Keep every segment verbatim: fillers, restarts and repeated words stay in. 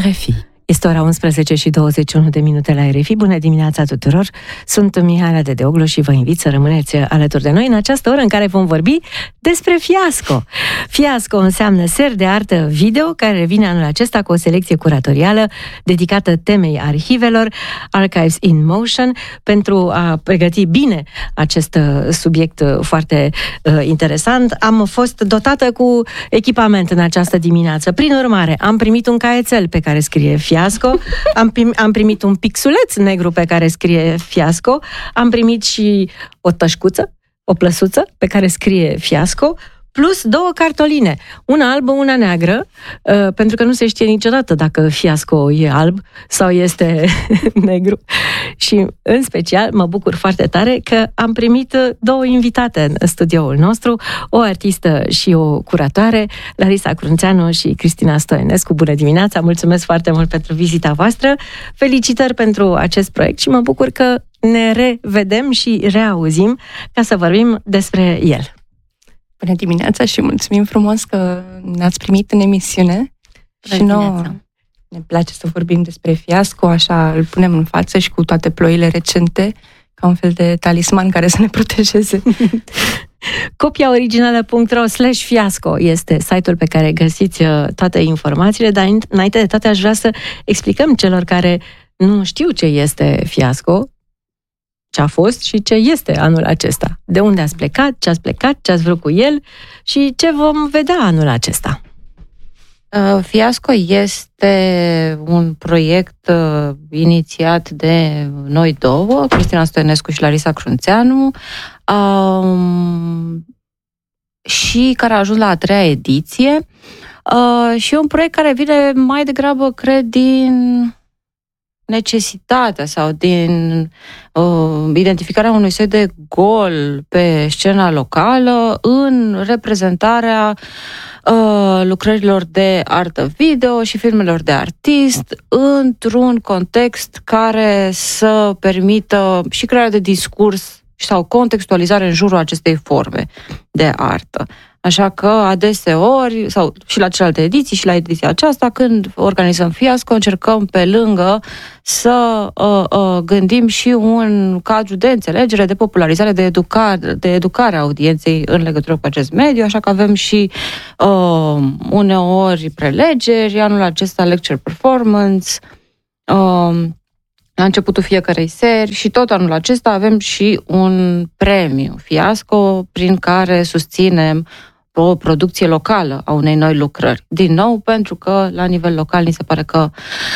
R F I. Este ora unsprezece și douăzeci și unu de minute la R F I. Bună dimineața tuturor! Sunt Mihaela Dedeoglu și vă invit să rămâneți alături de noi în această oră în care vom vorbi despre Fiasco. Fiasco înseamnă ser de artă video care revine anul acesta cu o selecție curatorială dedicată temei arhivelor, Archives in Motion, pentru a pregăti bine acest subiect foarte uh, interesant. Am fost dotată cu echipament în această dimineață. Prin urmare, am primit un caietel pe care scrie Fiasco, am, prim, am primit un pixuleț negru pe care scrie Fiasco, am primit și o tășcuță, o plăsuță pe care scrie Fiasco, plus două cartoline, una albă, una neagră, uh, pentru că nu se știe niciodată dacă Fiasco e alb sau este negru. Și, în special, mă bucur foarte tare că am primit două invitate în studioul nostru, o artistă și o curatoare, Larisa Crunțeanu și Cristina Stoienescu. Bună dimineața! Mulțumesc foarte mult pentru vizita voastră! Felicitări pentru acest proiect și mă bucur că ne revedem și reauzim ca să vorbim despre el. Bună dimineața și mulțumim frumos că ne-ați primit în emisiune. Bună și nouă ne place să vorbim despre Fiasco, așa îl punem în față și cu toate ploile recente, ca un fel de talisman care să ne protejeze. Copia originală punct ro slash fiasco este site-ul pe care găsiți toate informațiile, dar înainte de toate aș vrea să explicăm celor care nu știu ce este Fiasco, ce a fost și ce este anul acesta. De unde ați plecat, ce ați plecat, ce ați vrut cu el și ce vom vedea anul acesta. Uh, Fiasco este un proiect uh, inițiat de noi două, Cristina Stoienescu și Larisa Crunțeanu, um, și care a ajuns la a treia ediție. Uh, și e un proiect care vine mai degrabă, cred, din necesitatea sau din uh, identificarea unui soi de gol pe scena locală în reprezentarea uh, lucrărilor de artă video și filmelor de artist într-un context care să permită și crearea de discurs sau contextualizare în jurul acestei forme de artă. Așa că adeseori, sau și la celelalte ediții și la ediția aceasta, când organizăm Fiasco, încercăm pe lângă să uh, uh, gândim și un cadru de înțelegere, de popularizare, de educare, de educare a audienței în legătură cu acest mediu, așa că avem și uh, uneori prelegeri, anul acesta lecture performance, uh, la începutul fiecărei seri și tot anul acesta avem și un premiu Fiasco prin care susținem o producție locală a unei noi lucrări. Din nou, pentru că la nivel local ni se pare că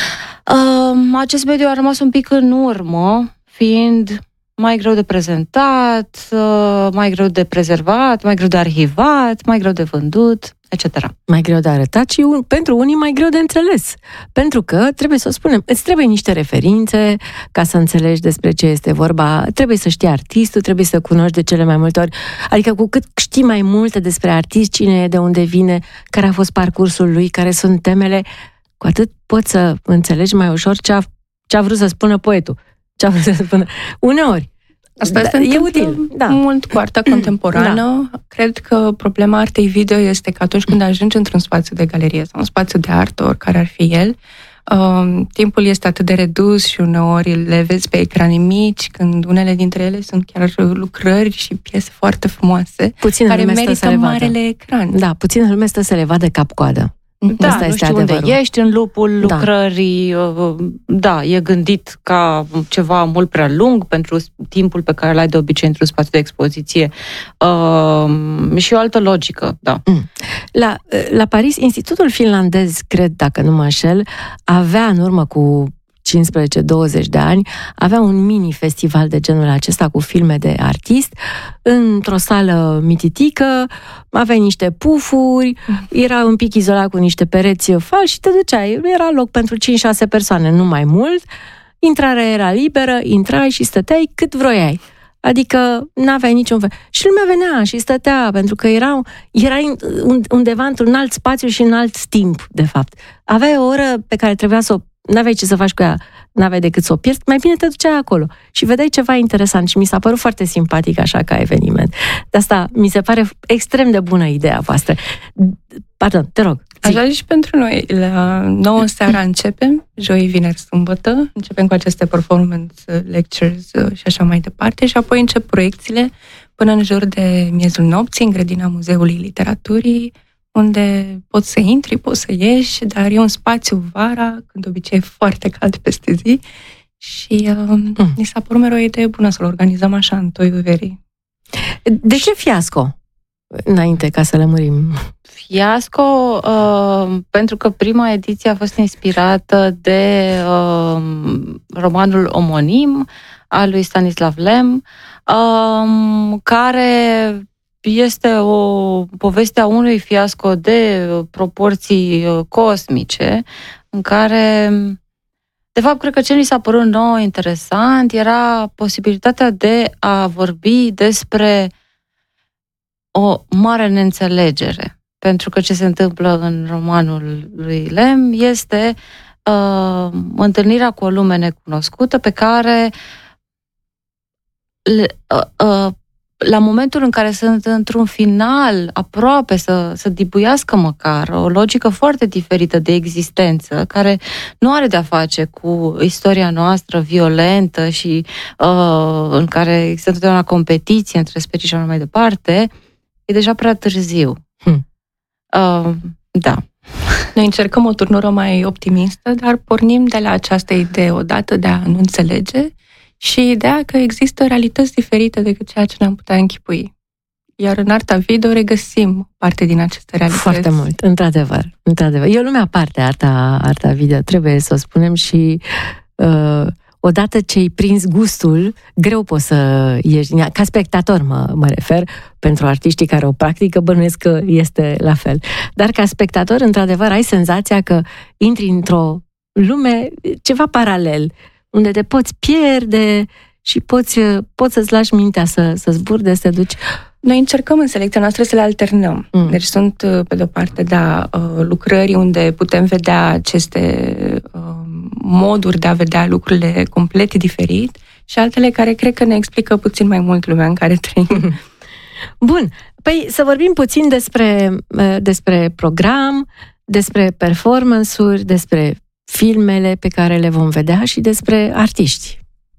uh, acest mediu a rămas un pic în urmă, fiind mai greu de prezentat, uh, mai greu de prezervat, mai greu de arhivat, mai greu de vândut, et cetera. Mai greu de arătat și un, pentru unii mai greu de înțeles. Pentru că, trebuie să o spunem, îți trebuie niște referințe ca să înțelegi despre ce este vorba, trebuie să știi artistul, trebuie să cunoști de cele mai multe ori. Adică cu cât știi mai multe despre artist, cine e, de unde vine, care a fost parcursul lui, care sunt temele, cu atât poți să înțelegi mai ușor ce a, ce a vrut să spună poetul. Ce a vrut să spună. Uneori. Asta da, e util. Da. Mult cu arta contemporană. Da. Cred că problema artei video este că atunci când ajungi într-un spațiu de galerie sau un spațiu de artă, oricare ar fi el, uh, timpul este atât de redus și uneori le vezi pe ecrane mici, când unele dintre ele sunt chiar lucrări și piese foarte frumoase, puțin care merită marele ecran. Da, puțin lume stă să le vadă cap-coadă. Da, asta nu este știu adevărul. Unde ești în lupul Da. lucrării, da, e gândit ca ceva mult prea lung pentru timpul pe care l-ai de obicei într-un spațiu de expoziție uh, și o altă logică, da. La, la Paris, Institutul Finlandez, cred, dacă nu mă înșel, avea în urmă cu cincisprezece douăzeci de ani, avea un mini-festival de genul acesta cu filme de artist, într-o sală mititică, aveai niște pufuri, era un pic izolat cu niște pereți falși și te duceai. Era loc pentru cinci șase persoane, nu mai mult. Intrarea era liberă, intrai și stăteai cât vroiai. Adică n-aveai niciun fel. Și lumea venea și stătea, pentru că era, era undeva într-un alt spațiu și în alt timp, de fapt. Aveai o oră pe care trebuia să o n-aveai ce să faci cu ea, n-aveai decât să o pierzi, mai bine te duceai acolo și vedeai ceva interesant și mi s-a părut foarte simpatic așa ca eveniment. De asta mi se pare extrem de bună ideea voastră. Pardon, te rog. Așa și pentru noi. La nouă seara începem, joi, vineri, sâmbătă. Începem cu aceste performance lectures și așa mai departe și apoi încep proiecțiile până în jur de miezul nopții, în grădina Muzeului Literaturii, unde poți să intri, poți să ieși, dar e un spațiu vara, când de obicei e foarte cald peste zi și uh, mm. mi s-a părut mereu o idee bună să-l organizăm așa în toiul verii. De ce fiasco? Înainte, ca să lămurim. Fiasco, uh, pentru că prima ediție a fost inspirată de uh, romanul omonim al lui Stanislav Lem, uh, care este o poveste a unui fiasco de proporții cosmice, în care, de fapt, cred că ce ni s-a părut nouă interesant era posibilitatea de a vorbi despre o mare neînțelegere. Pentru că ce se întâmplă în romanul lui Lem este uh, întâlnirea cu o lume necunoscută pe care uh, uh, la momentul în care sunt într-un final aproape să, să dibuiască măcar o logică foarte diferită de existență, care nu are de-a face cu istoria noastră violentă și uh, în care există întotdeauna competiție între specii și așa mai departe, e deja prea târziu. Hmm. Uh, da. Noi încercăm o turnură mai optimistă, dar pornim de la această idee odată de a nu înțelege și ideea că există realități diferite decât ceea ce ne-am putea închipui. Iar în arta video regăsim parte din aceste realități. Foarte mult, într-adevăr. într-adevăr. E o lume aparte, arta, arta video, trebuie să o spunem și uh, odată ce ai prins gustul, greu poți să ieși, ca spectator mă, mă refer, pentru artiștii care o practică, bănuiesc că este la fel. Dar ca spectator, într-adevăr, ai senzația că intri într-o lume ceva paralel, unde te poți pierde și poți, poți să-ți lași mintea să, să zburde, să te duci. Noi încercăm în selecția noastră să le alternăm. Mm. Deci sunt, pe de-o parte, da, lucrări unde putem vedea aceste moduri de a vedea lucrurile complet diferit și altele care cred că ne explică puțin mai mult lumea în care trăim. Bun. Păi să vorbim puțin despre, despre program, despre performance-uri, despre filmele pe care le vom vedea și despre artiști.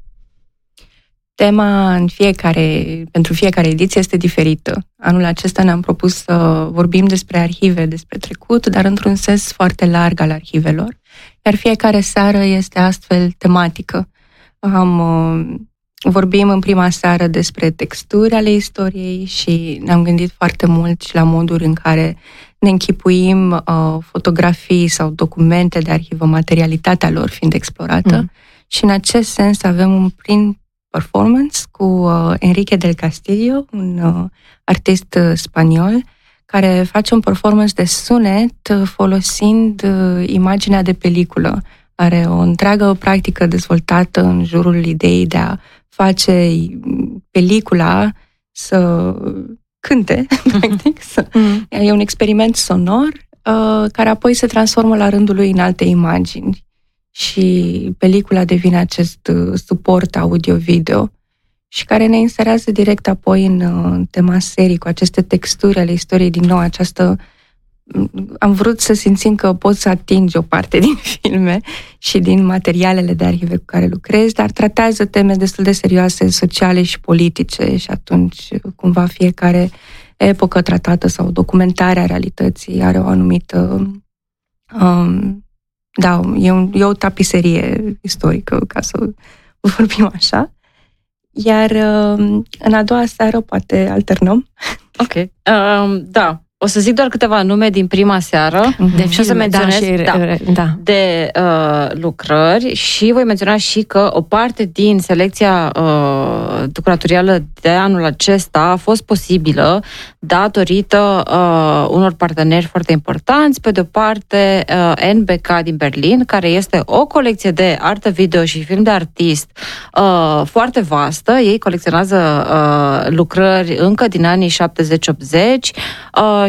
Tema în fiecare, pentru fiecare ediție este diferită. Anul acesta ne-am propus să vorbim despre arhive, despre trecut, dar într-un sens foarte larg al arhivelor, iar fiecare seară este astfel tematică. Am, vorbim în prima seară despre texturi ale istoriei și ne-am gândit foarte mult și la moduri în care ne închipuim uh, fotografii sau documente de arhivă, materialitatea lor fiind explorată. Mm. Și în acest sens avem un prim performance cu uh, Enrique del Castillo, un uh, artist uh, spaniol, care face un performance de sunet uh, folosind uh, imaginea de peliculă. Are o întreagă practică dezvoltată în jurul ideii de a face pelicula să cânte, practic. Să... Mm. E un experiment sonor uh, care apoi se transformă la rândul lui în alte imagini. Și pelicula devine acest suport audio-video și care ne inserează direct apoi în, în tema serii cu aceste texturi ale istoriei. Din nou, această... Am vrut să simțim că poți să atingi o parte din filme și din materialele de arhive cu care lucrezi, dar tratează teme destul de serioase, sociale și politice și atunci, cumva, fiecare epocă tratată sau documentarea realității are o anumită... Um, Da, e, un, e o tapiserie istorică, ca să vorbim așa. Iar în a doua seară poate alternăm. Ok. Um, da. O să zic doar câteva nume din prima seară de și o să menționez da, da, da. de uh, lucrări și voi menționa și că o parte din selecția uh, curatorială de anul acesta a fost posibilă datorită uh, unor parteneri foarte importanți. Pe de o parte, uh, N B K din Berlin, care este o colecție de artă video și film de artist uh, foarte vastă. Ei colecționează uh, lucrări încă din anii șaptezeci optzeci uh,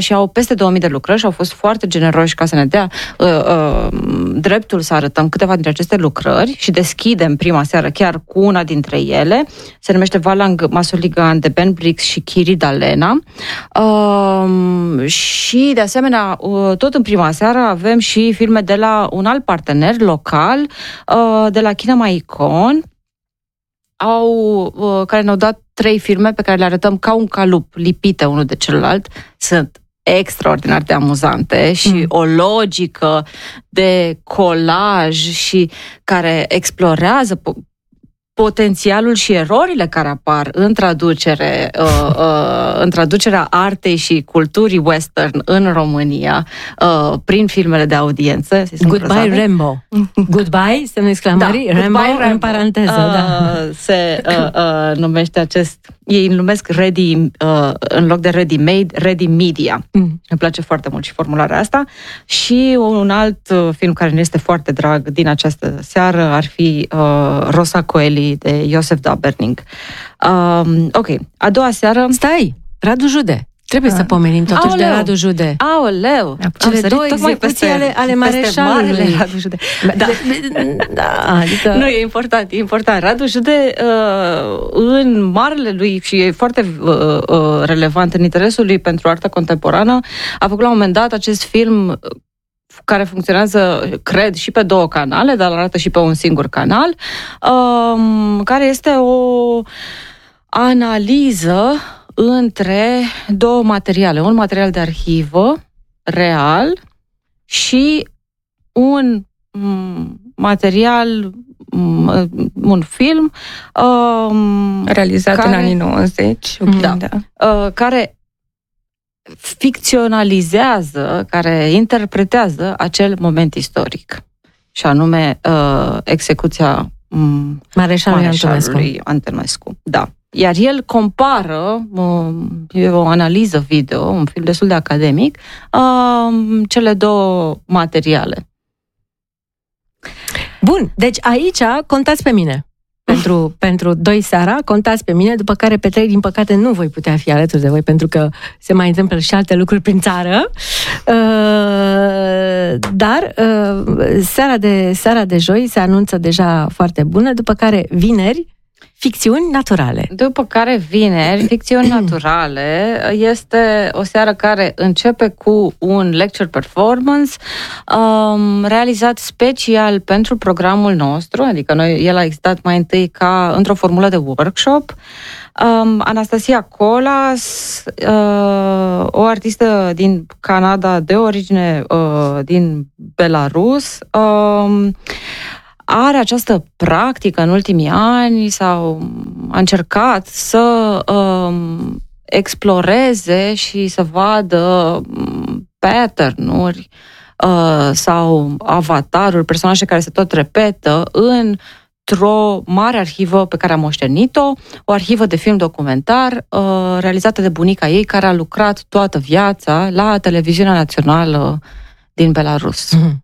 și au peste două mii de lucrări și au fost foarte generoși ca să ne dea uh, uh, dreptul să arătăm câteva dintre aceste lucrări și deschidem prima seară chiar cu una dintre ele. Se numește Valang Masoligan de Ben Briggs și Kiri Dalena. Uh, și de asemenea, uh, tot în prima seară avem și filme de la un alt partener local, uh, de la Cinema Icon, au, uh, care ne-au dat trei filme pe care le arătăm ca un calup, lipite unul de celălalt. Sunt extraordinar de amuzante și mm. o logică de colaj și care explorează po- potențialul și erorile care apar în traducere, uh, uh, în traducerea artei și culturii western în România, uh, prin filmele de audiență. Goodbye Rambo. Goodbye, semnul exclamării, da, Rambo, Rambo în paranteză. Uh, da. Se uh, uh, numește acest, ei îl numesc ready, uh, în loc de ready-made, ready media. Mm. Îmi place foarte mult și formularea asta. Și un alt uh, film care ne este foarte drag din această seară ar fi uh, Rosa Coeli de Joseph Daberning. Um, ok, a doua seară... Stai, Radu Jude. Trebuie a. să pomenim totuși Aoleu. de Radu Jude. Aoleu! Cele două execuții ale, ale mareșalului. Radu Jude. Da. da, adică... Nu, e important, e important. Radu Jude, uh, în marele lui și e foarte uh, uh, relevant în interesul lui pentru arta contemporană, a făcut la un moment dat acest film care funcționează, cred, și pe două canale, dar arată și pe un singur canal, um, care este o analiză între două materiale. Un material de arhivă real și un material, un film um, realizat care, în anii nouăzeci. Da, uh, care ficționalizează, care interpretează acel moment istoric. Și anume uh, execuția um, Mareșalului Antonescu. Antonescu. Da. Iar el compară, e o analiză video, un film destul de academic, cele două materiale. Bun, deci aici contați pe mine. Pentru, pentru doi seara, contați pe mine, după care pe trei, din păcate, nu voi putea fi alături de voi, pentru că se mai întâmplă și alte lucruri prin țară. Dar seara de, seara de joi se anunță deja foarte bună, după care vineri, ficțiuni naturale. După care vineri, ficțiuni naturale, este o seară care începe cu un lecture performance um, realizat special pentru programul nostru, adică noi, el a existat mai întâi ca într-o formulă de workshop. Um, Anastasia Colas, uh, o artistă din Canada de origine uh, din Belarus, uh, are această practică în ultimii ani sau a încercat să um, exploreze și să vadă pattern-uri uh, sau avataruri, personaje care se tot repetă într-o mare arhivă pe care a moștenit-o, o arhivă de film documentar uh, realizată de bunica ei, care a lucrat toată viața la televiziunea națională din Belarus. Mm-hmm.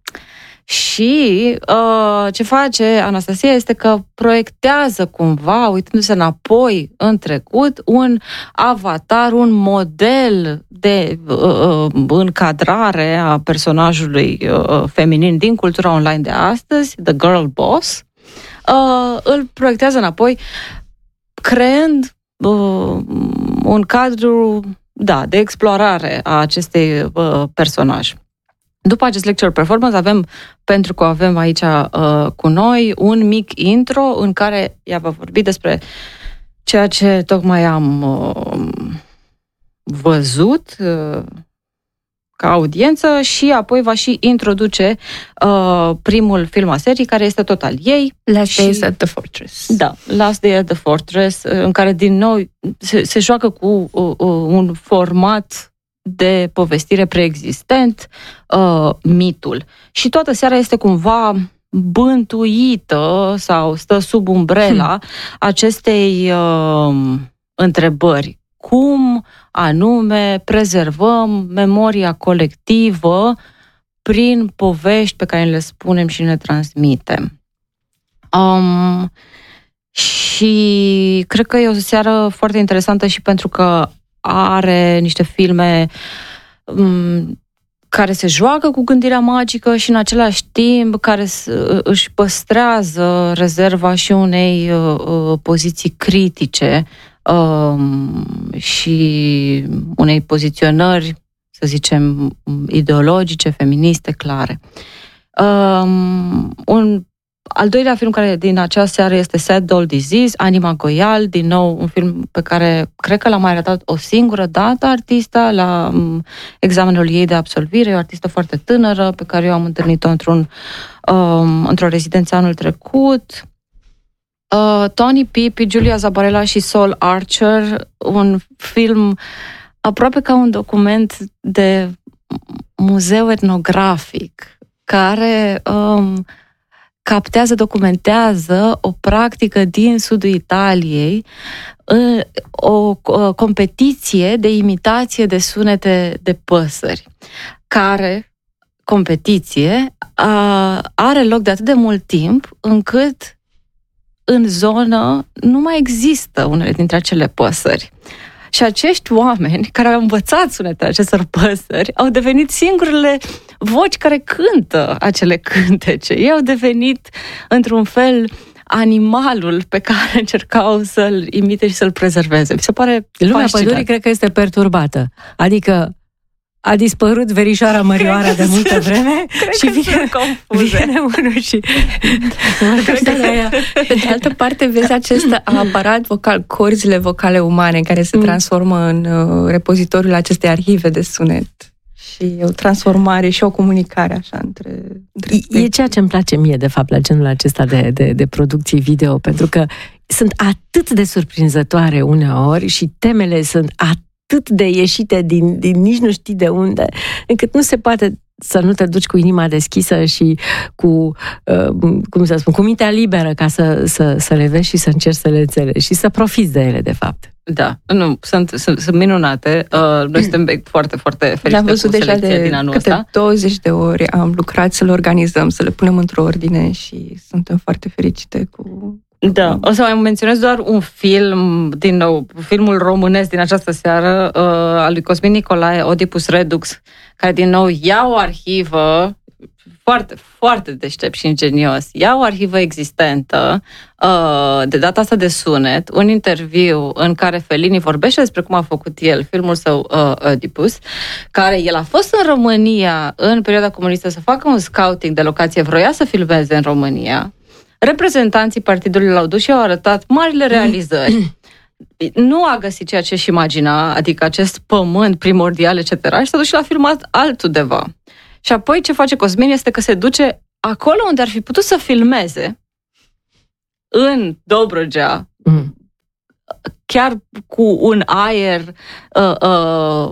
Și uh, ce face Anastasia este că proiectează cumva, uitându-se înapoi în trecut, un avatar, un model de uh, încadrare a personajului uh, feminin din cultura online de astăzi, The Girl Boss. Uh, îl proiectează înapoi, creând uh, un cadru, da, de explorare a acestei uh, personaje. După acest lecture performance avem, pentru că avem aici uh, cu noi, un mic intro în care ea va vorbi despre ceea ce tocmai am uh, văzut uh, ca audiență și apoi va și introduce uh, primul film a serii, care este tot al ei. Last și, Days at the Fortress. Da, Last Day at the Fortress, în care din nou se, se joacă cu uh, uh, un format de povestire preexistent, uh, mitul. Și toată seara este cumva bântuită sau stă sub umbrela hmm. acestei uh, întrebări. Cum anume prezervăm memoria colectivă prin povești pe care le spunem și le transmitem? Um, și cred că e o seară foarte interesantă și pentru că are niște filme care se joacă cu gândirea magică și în același timp care își păstrează rezerva și unei uh, poziții critice uh, și unei poziționări, să zicem, ideologice, feministe, clare. Uh, un Al doilea film care din acea seară este Sad Doll Disease, Anima Goial, din nou un film pe care cred că l-a mai arătat o singură dată artista la um, examenul ei de absolvire, o artistă foarte tânără pe care eu am întâlnit-o într-un, um, într-o rezidență anul trecut. Uh, Tony Pipi, Giulia Zabarella și Saul Archer, un film aproape ca un document de muzeu etnografic care um, captează, documentează o practică din sudul Italiei, o competiție de imitație de sunete de păsări, care competiție are loc de atât de mult timp încât în zonă nu mai există unele dintre acele păsări. Și acești oameni care au învățat sunetele acestor păsări au devenit singurele voci care cântă acele cântece. Ei au devenit, într-un fel, animalul pe care încercau să-l imite și să-l prezerveze. Mi se pare Lumea pădurii cred că este perturbată. Adică a dispărut verișoara Mărioara de multă vreme și vine, vine unul și... Pe de altă parte, vezi acest aparat vocal, corzile vocale umane care se transformă în repozitoriul acestei arhive de sunet. Și o transformare și o comunicare așa între... între e, e ceea ce îmi place mie, de fapt, la genul acesta de, de, de producții video, pentru că sunt atât de surprinzătoare uneori și temele sunt atât atât de ieșite din, din nici nu știi de unde, încât nu se poate să nu te duci cu inima deschisă și cu, uh, cum să spun, cu mintea liberă ca să, să, să le vezi și să încerci să le înțelegi și să profiți de ele, de fapt. Da, nu, sunt, sunt, sunt minunate. Uh, noi suntem foarte, foarte fericite Le-am văzut cu deja de din anul câte ăsta. douăzeci de ori am lucrat să le organizăm, să le punem într-o ordine și suntem foarte fericite cu... Da, o să mai menționez doar un film, din nou, filmul românesc din această seară, uh, al lui Cosmin Nicolae, Oedipus Redux, care din nou ia o arhivă foarte, foarte deștept și ingenios, ia o arhivă existentă, uh, de data asta de sunet, un interviu în care Fellini vorbește despre cum a făcut el filmul său uh, Oedipus, care el a fost în România în perioada comunistă să facă un scouting de locație, vroia să filmeze în România. Reprezentanții partidului l-au dus și au arătat marile realizări. Nu a găsit ceea ce își imagina, adică acest pământ primordial, et cetera, și s-a dus și l-a filmat altundeva. Și apoi ce face Cosmin este că se duce acolo unde ar fi putut să filmeze, în Dobrogea, mm. chiar cu un aer uh, uh,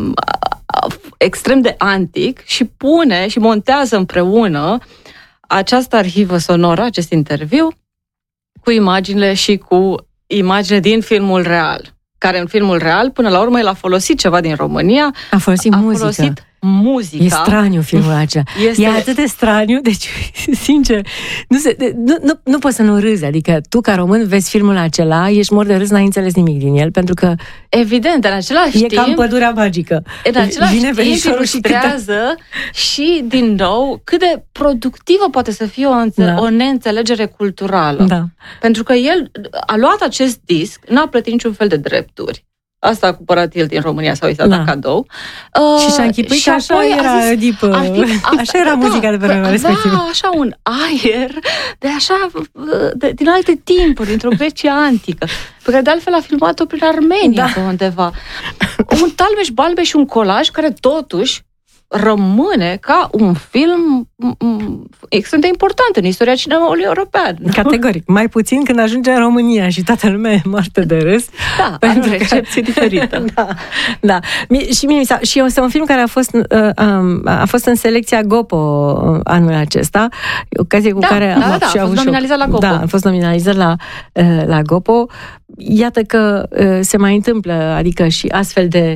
extrem de antic, și pune și montează împreună această arhivă sonoră, acest interviu, cu imaginile și cu imagine din filmul real, care în filmul real, până la urmă, el a folosit ceva din România. A folosit a muzică. Folosit muzica. E straniu filmul acela. Este... E atât de straniu, deci, sincer, nu, se, nu, nu, nu poți să nu râzi. Adică tu, ca român, vezi filmul acela, ești mort de râs, n-ai înțeles nimic din el, pentru că... Evident, în același e timp... E ca în Pădurea Magică. În același Vine timp ilustrează și, și, din nou, cât de productivă poate să fie o, înțe- da. o neînțelegere culturală. Da. Pentru că el a luat acest disc, n-a plătit niciun fel de drepturi. Asta a cumpărat el din România, s-a uitat la cadou. Uh, și și-a închipuit și că așa era, zis, Oedip, așa era da, muzica de pe vremea respectivă. Da, așa un aer de așa, de, din alte timpuri, dintr-o Grecia antică, pe care de altfel a filmat-o prin Armenia, da. undeva. Un talmeș-balbeș și un colaj care totuși rămâne ca un film extrem de important în istoria cinemaului european. Categoric. Mai puțin când ajunge în România și toată lumea e moartă de râs. Da, are o recepție că... diferită. Da, da. Și, mie, și este un film care a fost, a fost în selecția Gopo anul acesta, ocazie cu da, care da, am da, și a fost nominalizat la Gopo. Da, a fost nominalizat la, la Gopo. Iată că se mai întâmplă, adică și astfel de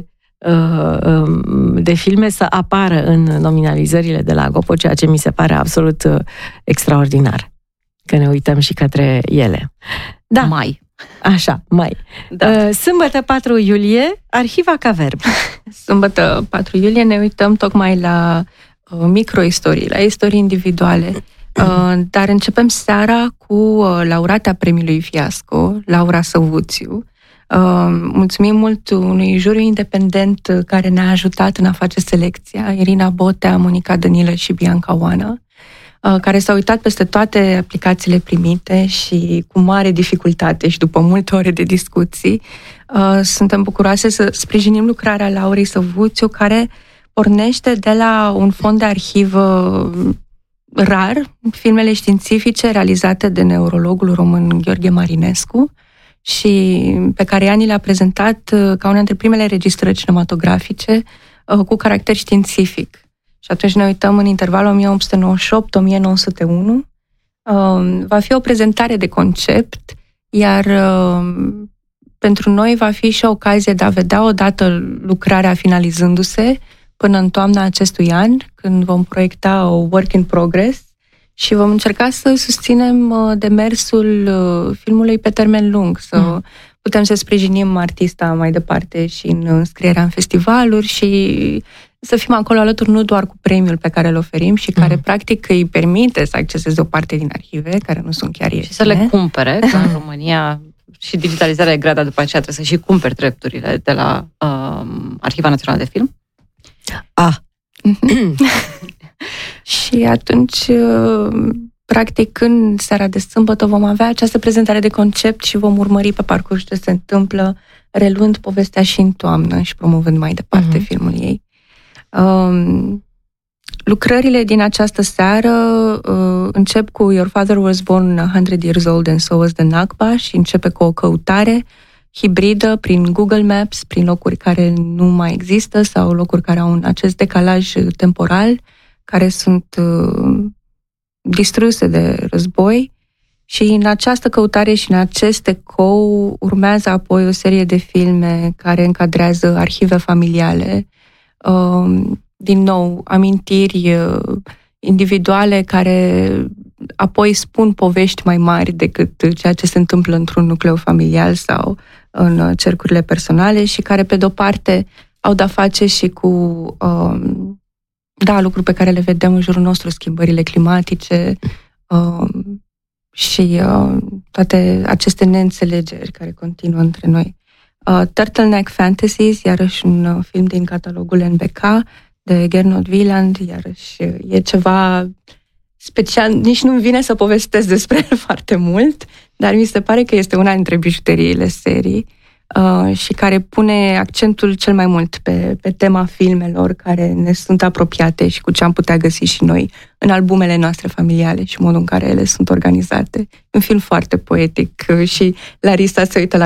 de filme să apară în nominalizările de la Gopo, ceea ce mi se pare absolut extraordinar, că ne uităm și către ele. Da. Mai. Așa, mai. Da. Sâmbătă patru iulie, Arhiva ca verb. Sâmbătă patru iulie ne uităm tocmai la uh, microistorii, la istorii individuale. Uh, dar începem seara cu uh, laureata premiului Fiasco, Laura Săvuțiu. Uh, mulțumim mult unui juriu independent care ne-a ajutat în a face selecția, Irina Botea, Monica Dănilă și Bianca Oana, uh, care s-au uitat peste toate aplicațiile primite și cu mare dificultate și după multe ore de discuții, uh, suntem bucuroase să sprijinim lucrarea Laurei Săvuțiu, care pornește de la un fond de arhivă rar, filmele științifice realizate de neurologul român Gheorghe Marinescu și pe care ea ni le-a prezentat ca una dintre primele registrări cinematografice cu caracter științific. Și atunci ne uităm în intervalul o mie opt sute nouăzeci și opt - o mie nouă sute unu. Va fi o prezentare de concept, iar pentru noi va fi și o ocazie de a vedea odată lucrarea finalizându-se până în toamna acestui an, când vom proiecta o work in progress și vom încerca să susținem demersul filmului pe termen lung, să mm. putem să sprijinim artista mai departe și în înscrierea în festivaluri și să fim acolo alături nu doar cu premiul pe care îl oferim și care mm. practic îi permite să acceseze o parte din arhive, care nu sunt chiar ieftine. Și să le cumpere, că în România și digitalizarea e grea, dar după aceea trebuie să și cumperi drepturile de la uh, Arhiva Națională de Film. Ah. Și atunci, practic, în seara de sâmbătă vom avea această prezentare de concept și vom urmări pe parcurs ce se întâmplă, reluând povestea și în toamnă și promovând mai departe uh-huh. filmul ei. Um, lucrările din această seară uh, încep cu Your Father Was Born a Hundred Years Old and So Was the Nakba și începe cu o căutare hibridă prin Google Maps, prin locuri care nu mai există sau locuri care au un acest decalaj temporal, care sunt uh, distruse de război. Și în această căutare și în acest ecou urmează apoi o serie de filme care încadrează arhive familiale, uh, din nou, amintiri uh, individuale care apoi spun povești mai mari decât ceea ce se întâmplă într-un nucleu familial sau în cercurile personale și care, pe de-o parte, au de-a face și cu um, da, lucruri pe care le vedem în jurul nostru, schimbările climatice um, și um, toate aceste neînțelegeri care continuă între noi. Uh, Turtleneck Fantasies, iarăși un uh, film din catalogul N B K de Gernot Wieland, iarăși e ceva special, nici nu-mi vine să povestesc despre el foarte mult, dar mi se pare că este una dintre bijuteriile serii uh, și care pune accentul cel mai mult pe, pe tema filmelor care ne sunt apropiate și cu ce am putea găsi și noi în albumele noastre familiale și modul în care ele sunt organizate. Un film foarte poetic și Larisa se uită la